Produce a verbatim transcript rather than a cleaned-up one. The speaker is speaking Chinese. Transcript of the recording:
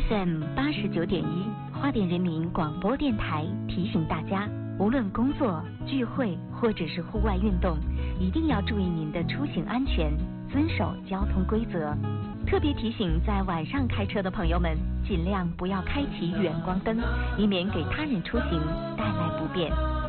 F M 八十九点一，花莲人民广播电台提醒大家，无论工作、聚会或者是户外运动，一定要注意您的出行安全，遵守交通规则。特别提醒在晚上开车的朋友们，尽量不要开启远光灯，以免给他人出行带来不便。